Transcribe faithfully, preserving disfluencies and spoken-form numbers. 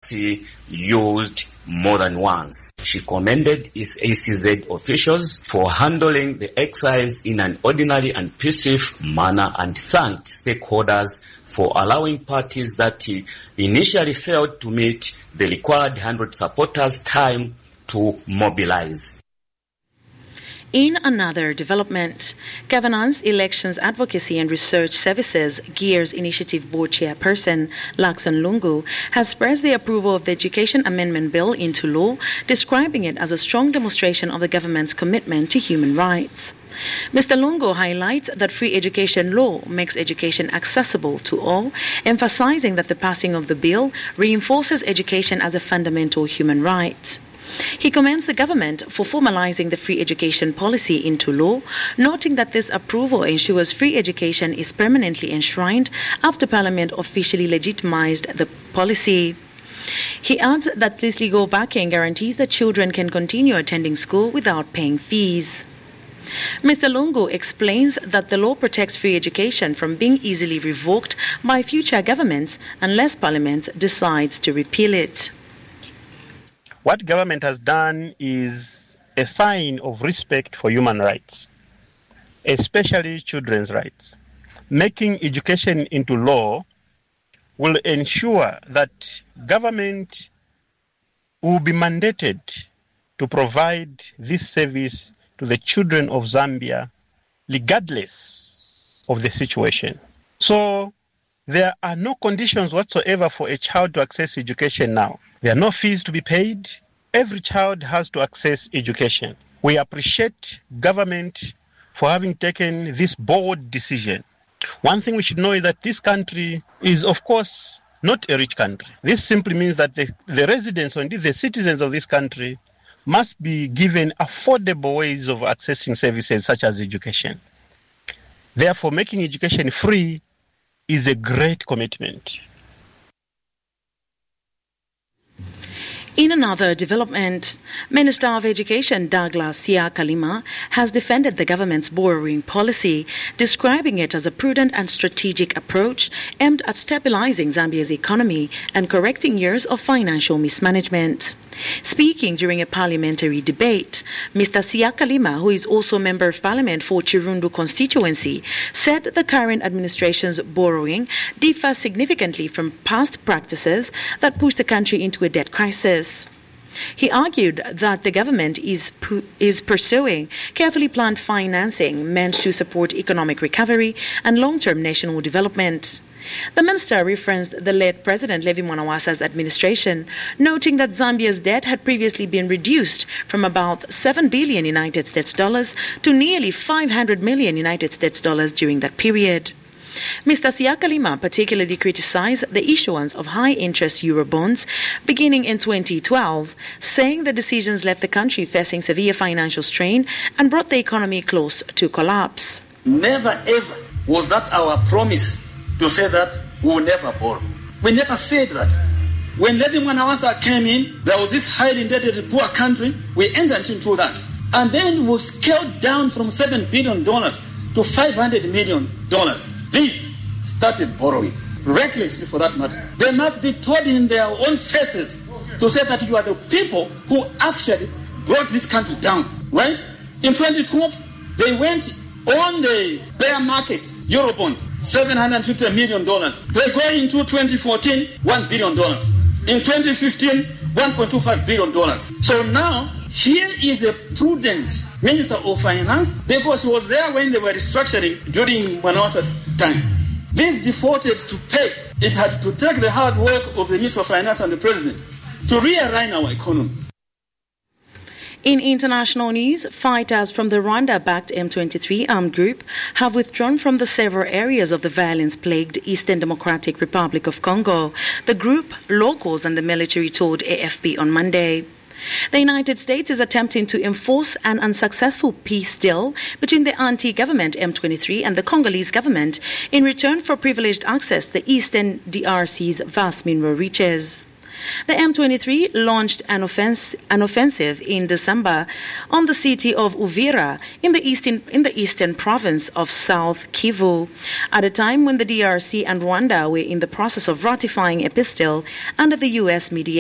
he used more than once. She commended his A C Z officials for handling the exercise in an ordinary and peaceful manner and thanked stakeholders for allowing parties that initially failed to meet the required one hundred supporters time to mobilize. In another development, Governance, Elections Advocacy and Research Services GEARS Initiative Board Chairperson Lakson Lungu has expressed the approval of the Education Amendment Bill into law, describing it as a strong demonstration of the government's commitment to human rights. Mister Lungu highlights that free education law makes education accessible to all, emphasizing that the passing of the bill reinforces education as a fundamental human right. He commends the government for formalizing the free education policy into law, noting that this approval ensures free education is permanently enshrined after Parliament officially legitimized the policy. He adds that this legal backing guarantees that children can continue attending school without paying fees. Mister Lungu explains that the law protects free education from being easily revoked by future governments unless Parliament decides to repeal it. What government has done is a sign of respect for human rights, especially children's rights. Making education into law will ensure that government will be mandated to provide this service to the children of Zambia, regardless of the situation. So there are no conditions whatsoever for a child to access education now. There are no fees to be paid. Every child has to access education. We appreciate government for having taken this bold decision. One thing we should know is that this country is, of course, not a rich country. This simply means that the, the residents, or indeed the citizens of this country, must be given affordable ways of accessing services such as education. Therefore, making education free is a great commitment. In another development, Minister of Education Douglas Siyakalima has defended the government's borrowing policy, describing it as a prudent and strategic approach aimed at stabilizing Zambia's economy and correcting years of financial mismanagement. Speaking during a parliamentary debate, Mister Siyakalima, who is also a member of parliament for Chirundu constituency, said the current administration's borrowing differs significantly from past practices that pushed the country into a debt crisis. He argued that the government is pu- is pursuing carefully planned financing meant to support economic recovery and long-term national development. The minister referenced the late President Levi Mwanawasa's administration, noting that Zambia's debt had previously been reduced from about seven billion United States dollars to nearly five hundred million United States dollars during that period. Mister Siyakalima particularly criticized the issuance of high-interest Eurobonds beginning in twenty twelve, saying the decisions left the country facing severe financial strain and brought the economy close to collapse. Never ever was that our promise to say that we will never borrow. We never said that. When Levi Mwanawasa came in, there was this highly indebted poor country. We entered into that. And then we scaled down from seven billion dollars to five hundred million dollars. These started borrowing, recklessly for that matter. They must be told in their own faces to say that you are the people who actually brought this country down, right? In twenty twelve, they went on the bear market, Eurobond, seven hundred fifty million dollars. They go into twenty fourteen, one billion dollars. In twenty fifteen, one point two five billion dollars. So now, here is a prudent Minister of Finance, because he was there when they were restructuring during Mwanawasa's time. This defaulted to pay. It had to take the hard work of the Minister of Finance and the President to realign our economy. In international news, fighters from the Rwanda-backed M twenty-three armed group have withdrawn from the several areas of the violence-plagued Eastern Democratic Republic of Congo. The group, locals and the military told A F P on Monday. The United States is attempting to enforce an unsuccessful peace deal between the anti-government M twenty-three and the Congolese government in return for privileged access to the Eastern D R C's vast mineral riches. The M twenty-three launched an, offens- an offensive in December on the city of Uvira in the eastern in the eastern province of South Kivu, at a time when the D R C and Rwanda were in the process of ratifying a peace deal under the U S mediation.